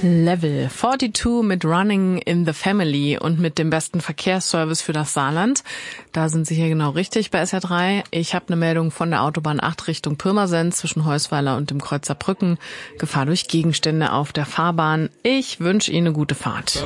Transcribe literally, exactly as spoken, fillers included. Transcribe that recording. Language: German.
Level zweiundvierzig mit Running in the Family und mit dem besten Verkehrsservice für das Saarland. Da sind Sie hier genau richtig bei S R drei. Ich habe eine Meldung von der Autobahn acht Richtung Pirmasens zwischen Heusweiler und dem Kreuzer Brücken. Gefahr durch Gegenstände auf der Fahrbahn. Ich wünsche Ihnen eine gute Fahrt.